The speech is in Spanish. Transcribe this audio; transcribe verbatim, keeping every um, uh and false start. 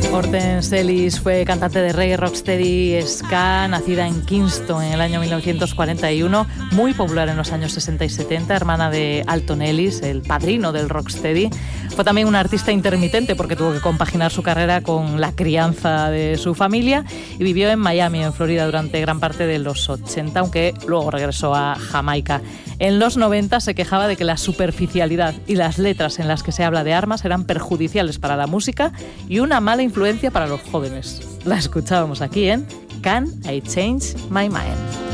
Hortense Ellis fue cantante de reggae, rocksteady, ska, nacida en Kingston en el año mil novecientos cuarenta y uno, muy popular en los años sesenta y setenta, hermana de Alton Ellis, el padrino del rocksteady. Fue también una artista intermitente porque tuvo que compaginar su carrera con la crianza de su familia y vivió en Miami, en Florida, durante gran parte de los ochenta, aunque luego regresó a Jamaica. En los noventa se quejaba de que la superficialidad y las letras en las que se habla de armas eran perjudiciales para la música y una mala influencia para los jóvenes. La escuchábamos aquí en Can I Change My Mind.